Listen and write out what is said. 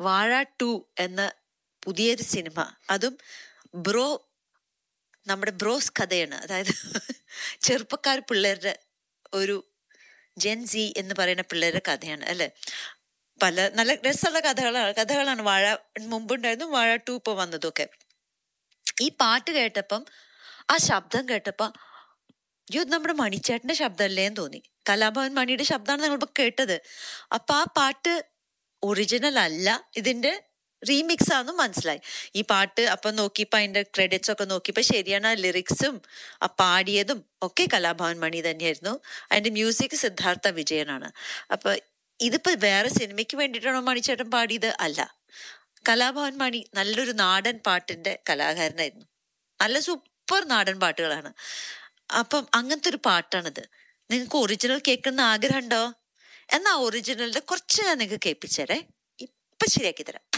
വാഴ 2 എന്ന പുതിയൊരു സിനിമ, അതും നമ്മുടെ ബ്രോസ് കഥയാണ്. അതായത് ചെറുപ്പക്കാർ പിള്ളേരുടെ ഒരു ജെൻസി എന്ന് പറയുന്ന പിള്ളേരുടെ കഥയാണ് അല്ലെ. പല നല്ല രസമുള്ള കഥകളാണ് വാഴ മുമ്പുണ്ടായിരുന്നു, വാഴ 2 ഇപ്പൊ വന്നതൊക്കെ. ഈ പാട്ട് കേട്ടപ്പം, ആ ശബ്ദം കേട്ടപ്പോ നമ്മുടെ മണിച്ചേട്ടന്റെ ശബ്ദമല്ലേന്ന് തോന്നി. കലാഭവൻ മണിയുടെ ശബ്ദമാണ് നിങ്ങളിപ്പോ കേട്ടത്. അപ്പൊ ആ പാട്ട് ഒറിജിനൽ അല്ല, ഇതിന്റെ റീമിക്സ് ആണെന്ന് മനസ്സിലായി. ഈ പാട്ട് അപ്പൊ നോക്കിയപ്പോ അതിന്റെ ക്രെഡിറ്റ്സ് ഒക്കെ നോക്കിയപ്പോ ശരിയാണ്, ആ ലിറിക്സും ആ പാടിയതും ഒക്കെ കലാഭവൻ മണി തന്നെയായിരുന്നു. അതിന്റെ മ്യൂസിക് സിദ്ധാർത്ഥ വിജയനാണ്. അപ്പൊ ഇതിപ്പോ വേറെ സിനിമയ്ക്ക് വേണ്ടിയിട്ടാണോ മണിച്ചേട്ടൻ പാടിയത്? അല്ല. കലാഭവൻ മണി നല്ലൊരു നാടൻ പാട്ടിന്റെ കലാകാരനായിരുന്നു. നല്ല സൂപ്പർ നാടൻ പാട്ടുകളാണ്. അപ്പം അങ്ങനത്തെ ഒരു പാട്ടാണിത്. നിങ്ങൾക്ക് ഒറിജിനൽ കേൾക്കുന്ന ആഗ്രഹം ഉണ്ടോ? എന്നാ ഒറിജിനലിന്റെ കുറച്ച് ഞാൻ നിങ്ങൾക്ക് കേൾപ്പിച്ചേരേ, ഇപ്പൊ ശരിയാക്കി തരാം.